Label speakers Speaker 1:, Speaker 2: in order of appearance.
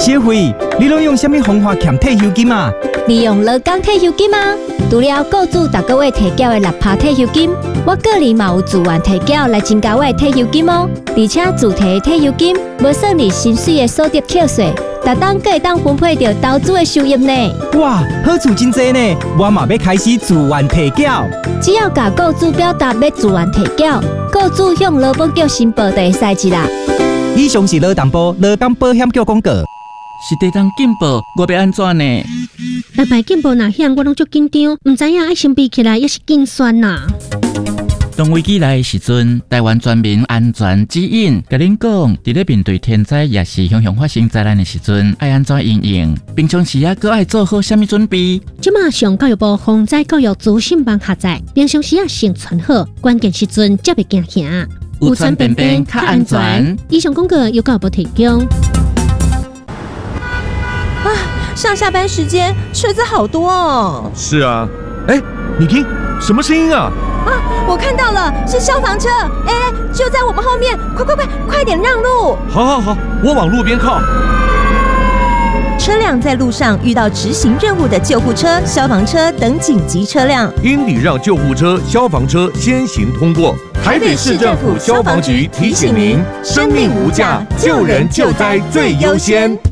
Speaker 1: 小慧，你拢用什么方法减退休金啊？
Speaker 2: 利用劳工退休金啊！除了雇主逐个月提缴的6%退休金，我个人嘛有自愿提缴来增加我的退休金哦。而且自提的退休金无算你薪水的所得扣税，逐档阁会当分配到投资的收益呢。
Speaker 1: 哇，好处真多呢！我嘛要开始自愿提缴。
Speaker 2: 只要甲雇主表达要自愿提缴，雇主向劳保局申报就会使去啦。
Speaker 1: 以上是劳动部劳工保险局广告。
Speaker 3: 是地当进步，我要安怎呢？
Speaker 4: 台牌进步哪样，我拢足紧张，唔知影爱先比起来也是紧酸呐。
Speaker 3: 当危机来的时阵，台湾全民安全指引，甲恁讲，伫咧面对天灾也是雄发生灾难的时阵，爱安怎应应？平常时啊，搁爱做好啥物准备？
Speaker 4: 即马上教育部防灾教育资讯网下载，平常时啊先存好，关键时阵才袂惊吓。
Speaker 3: 有传便便较安全。
Speaker 4: 以上广告由教育部提供。
Speaker 5: 上下班时间车子好多哦。
Speaker 6: 是啊，哎，你听，什么声音啊？
Speaker 5: 我看到了，是消防车，哎，就在我们后面，快点让路！
Speaker 6: 好，我往路边靠。
Speaker 5: 车辆在路上遇到执行任务的救护车、消防车等紧急车辆，
Speaker 6: 应礼让救护车、消防车先行通过。台北市政府消防局提醒您：生命无价，救人救灾最优先。